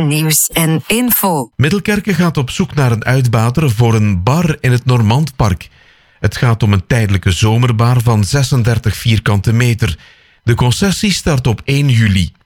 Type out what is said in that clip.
nieuws en info. Middelkerke gaat op zoek naar een uitbater voor een bar in het Normandpark. Het gaat om een tijdelijke zomerbar van 36 vierkante meter. De concessie start op 1 juli.